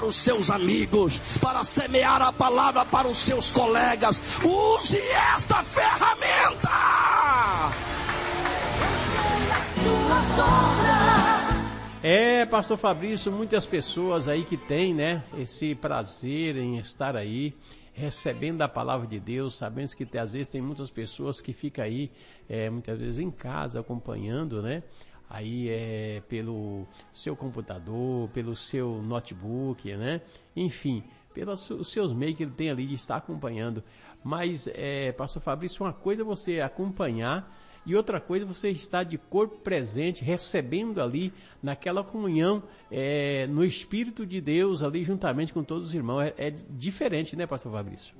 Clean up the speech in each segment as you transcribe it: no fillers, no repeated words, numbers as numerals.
os seus amigos, para semear a palavra para os seus colegas. Use esta ferramenta. Pastor Fabrício, muitas pessoas aí que têm, né, esse prazer em estar aí, recebendo a palavra de Deus, sabendo que às vezes tem muitas pessoas que ficam aí, muitas vezes em casa, acompanhando, né, aí pelo seu computador, pelo seu notebook, né? Enfim, pelos seus meios que ele tem ali de estar acompanhando. Mas, pastor Fabrício, uma coisa é você acompanhar e outra coisa é você estar de corpo presente, recebendo ali naquela comunhão, no Espírito de Deus, ali juntamente com todos os irmãos. É diferente, né, pastor Fabrício?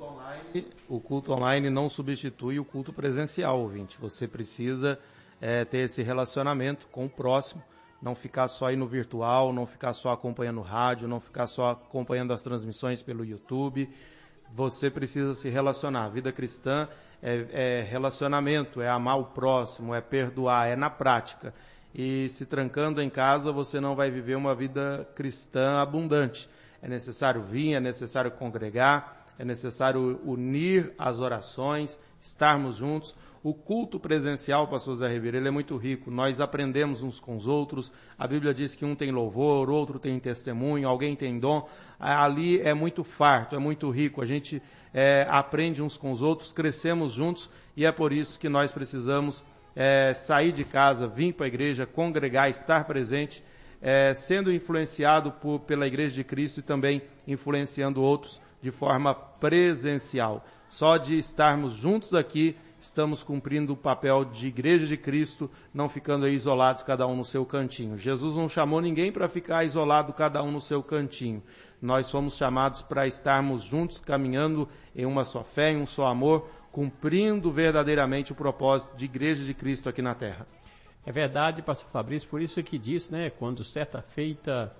O culto online não substitui o culto presencial, ouvinte. Você precisa ter esse relacionamento com o próximo, não ficar só aí no virtual, não ficar só acompanhando o rádio, não ficar só acompanhando as transmissões pelo YouTube. Você precisa se relacionar. A vida cristã é relacionamento, é amar o próximo, é perdoar, é na prática. E se trancando em casa, você não vai viver uma vida cristã abundante. É necessário vir, é necessário congregar, é necessário unir as orações, estarmos juntos. O culto presencial, pastor Zé Ribeiro, ele é muito rico. Nós aprendemos uns com os outros. A Bíblia diz que um tem louvor, outro tem testemunho, alguém tem dom. Ali é muito farto, é muito rico. A gente aprende uns com os outros, crescemos juntos e é por isso que nós precisamos sair de casa, vir para a igreja, congregar, estar presente, sendo influenciado pela Igreja de Cristo e também influenciando outros de forma presencial. Só de estarmos juntos aqui, estamos cumprindo o papel de Igreja de Cristo, não ficando aí isolados, cada um no seu cantinho. Jesus não chamou ninguém para ficar isolado, cada um no seu cantinho. Nós fomos chamados para estarmos juntos, caminhando em uma só fé, em um só amor, cumprindo verdadeiramente o propósito de Igreja de Cristo aqui na Terra. É verdade, pastor Fabrício, por isso que diz, né, quando certa feita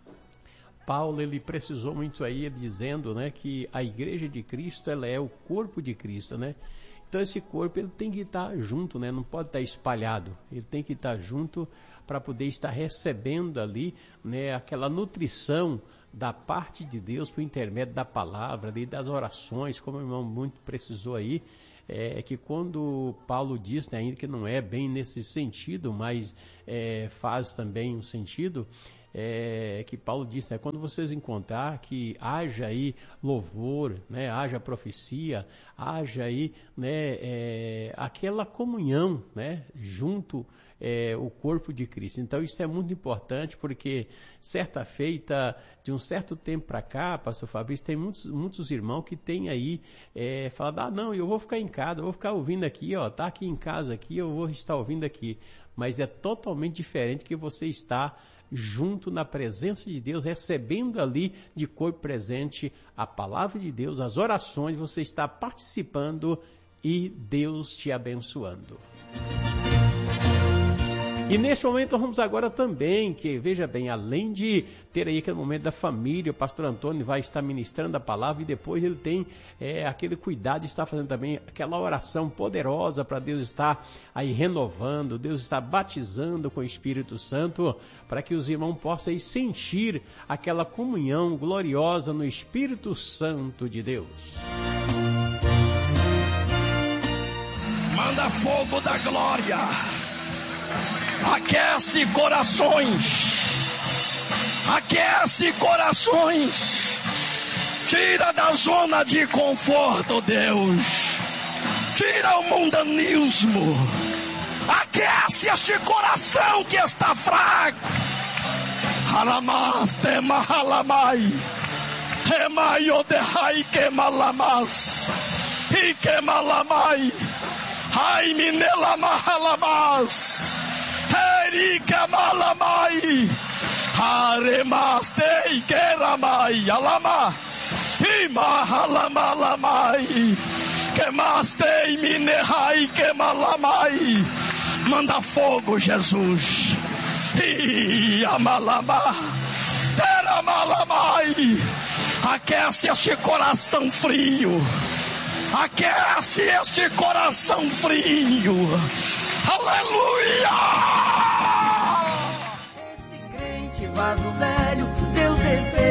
Paulo, ele precisou muito aí, dizendo, né, que a Igreja de Cristo, ela é o corpo de Cristo, né? Então esse corpo, ele tem que estar junto, né? Não pode estar espalhado, ele tem que estar junto para poder estar recebendo ali, né, aquela nutrição da parte de Deus por intermédio da palavra, ali, das orações, como o irmão muito precisou aí, que quando Paulo diz, né, ainda que não é bem nesse sentido, mas faz também um sentido, que Paulo disse, né, quando vocês encontrar que haja aí louvor, né, haja profecia, haja aí, né, aquela comunhão, né, junto o corpo de Cristo. Então isso é muito importante, porque certa feita, de um certo tempo para cá, pastor Fabrício, tem muitos irmãos que têm aí falado, não, eu vou ficar em casa, eu vou ficar ouvindo aqui, tá aqui em casa aqui, eu vou estar ouvindo aqui. Mas é totalmente diferente que você está junto na presença de Deus, recebendo ali de corpo presente a palavra de Deus, as orações, você está participando e Deus te abençoando. E neste momento vamos agora também, que veja bem, além de ter aí aquele momento da família, o pastor Antônio vai estar ministrando a palavra e depois ele tem aquele cuidado de estar fazendo também aquela oração poderosa para Deus estar aí renovando, Deus estar batizando com o Espírito Santo, para que os irmãos possam aí sentir aquela comunhão gloriosa no Espírito Santo de Deus. Manda fogo da glória. Aquece corações, aquece corações, tira da zona de conforto, Deus, tira o mundanismo, aquece este coração que está fraco. Halamas temahalamai, temaiodehai kemalamas, e kemalamai, ai minelamahalamás. Erika malamai, aremastei keramai, alama, imahalamalai, kemastei minehai kemalamai. Manda fogo, Jesus. E amalama, teramalamai. Aquece este coração frio. Aquece este coração frio. Aleluia! Esse crente vaso velho, Deus deseja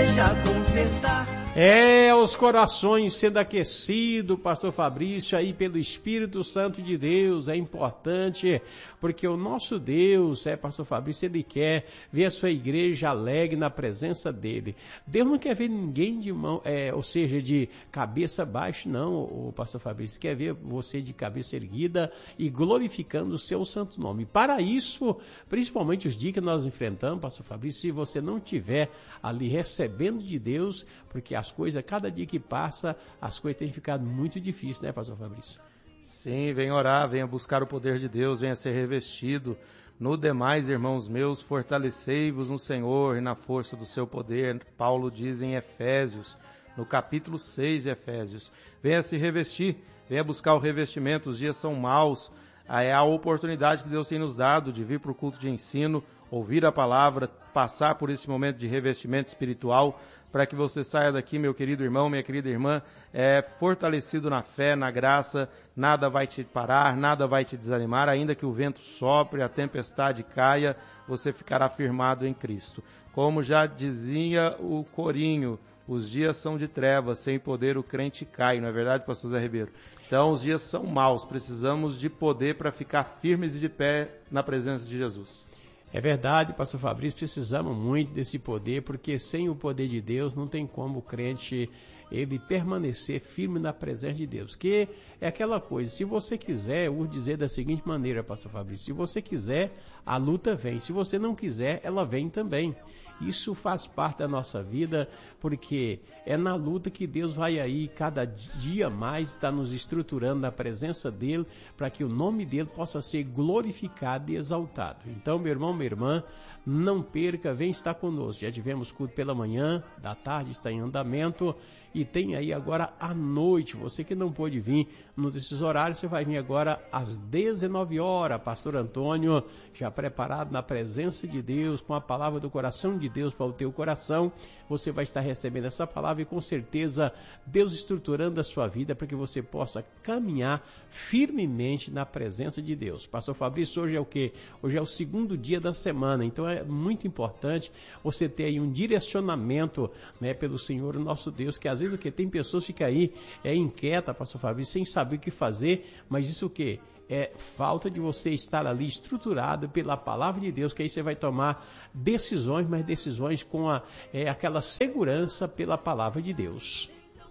deseja consertar. Os corações sendo aquecidos, pastor Fabrício, aí pelo Espírito Santo de Deus, é importante, porque o nosso Deus, pastor Fabrício, ele quer ver a sua igreja alegre na presença dele. Deus não quer ver ninguém de mão, ou seja, de cabeça baixa, não, o pastor Fabrício, quer ver você de cabeça erguida e glorificando o seu santo nome. Para isso, principalmente os dias que nós enfrentamos, pastor Fabrício, se você não tiver ali recebendo de Deus, porque as coisas, cada dia que passa, as coisas têm ficado muito difíceis, né, pastor Fabrício? Sim, venha orar, venha buscar o poder de Deus, venha ser revestido. No demais, irmãos meus, fortalecei-vos no Senhor e na força do seu poder. Paulo diz em Efésios, no capítulo 6 de Efésios. Venha se revestir, venha buscar o revestimento, os dias são maus. É a oportunidade que Deus tem nos dado de vir para o culto de ensino, ouvir a palavra, passar por esse momento de revestimento espiritual, para que você saia daqui, meu querido irmão, minha querida irmã, fortalecido na fé, na graça. Nada vai te parar, nada vai te desanimar, ainda que o vento sopre, a tempestade caia, você ficará firmado em Cristo. Como já dizia o corinho, os dias são de trevas, sem poder o crente cai, não é verdade, pastor Zé Ribeiro? Então os dias são maus, precisamos de poder para ficar firmes e de pé na presença de Jesus. É verdade, pastor Fabrício, precisamos muito desse poder, porque sem o poder de Deus não tem como o crente ele permanecer firme na presença de Deus. Que é aquela coisa, se você quiser, eu vou dizer da seguinte maneira, pastor Fabrício, se você quiser, a luta vem. Se você não quiser, ela vem também. Isso faz parte da nossa vida, porque é na luta que Deus vai aí, cada dia mais, está nos estruturando na presença dEle, para que o nome dEle possa ser glorificado e exaltado. Então, meu irmão, minha irmã, não perca, vem estar conosco. Já tivemos culto pela manhã, da tarde está em andamento, e tem aí agora à noite. Você que não pôde vir nesses horários, você vai vir agora às 19 horas. Pastor Antônio, já preparado na presença de Deus, com a palavra do coração de Deus para o teu coração. Você vai estar recebendo essa palavra e com certeza Deus estruturando a sua vida para que você possa caminhar firmemente na presença de Deus. Pastor Fabrício, hoje é o quê? Hoje é o segundo dia da semana, então é muito importante você ter aí um direcionamento, né, pelo Senhor nosso Deus, que às vezes o que tem pessoas que ficam aí inquieta, pastor Fabrício, sem saber o que fazer, mas isso o quê? É falta de você estar ali estruturado pela palavra de Deus, que aí você vai tomar decisões, mas decisões com aquela segurança pela palavra de Deus.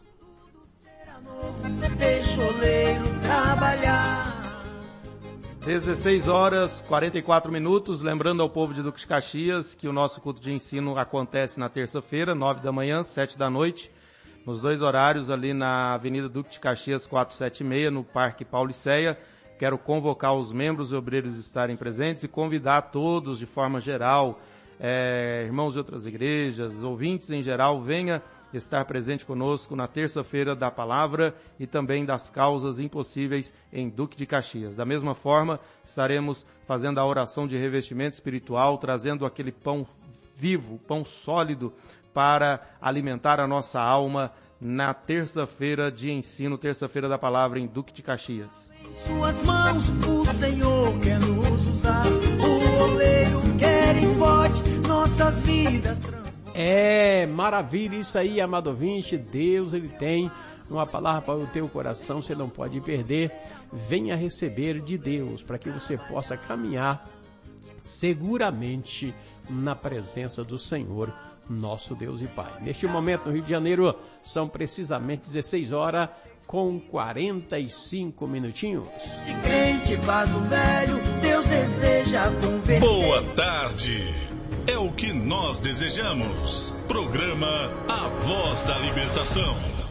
Deixa o oleiro trabalhar. 16 horas 44 minutos, lembrando ao povo de Duque de Caxias que o nosso culto de ensino acontece na terça-feira, 9 da manhã, 7 da noite, nos dois horários ali na Avenida Duque de Caxias 476, no Parque Pauliceia. Quero convocar os membros e obreiros a estarem presentes e convidar todos de forma geral, irmãos de outras igrejas, ouvintes em geral, venha estar presente conosco na terça-feira da palavra e também das causas impossíveis em Duque de Caxias. Da mesma forma, estaremos fazendo a oração de revestimento espiritual, trazendo aquele pão vivo, pão sólido para alimentar a nossa alma na terça-feira de ensino, terça-feira da palavra em Duque de Caxias. Em suas mãos o Senhor quer nos usar, o oleiro quer e pode nossas vidas transformar. Maravilha isso aí, amado ouvinte. Deus, ele tem uma palavra para o teu coração, você não pode perder. Venha receber de Deus, para que você possa caminhar seguramente na presença do Senhor, nosso Deus e Pai. Neste momento no Rio de Janeiro, são precisamente 16 horas com 45 minutinhos. De crente vaso velho, Deus deseja converter. Boa tarde, é o que nós desejamos. Programa A Voz da Libertação.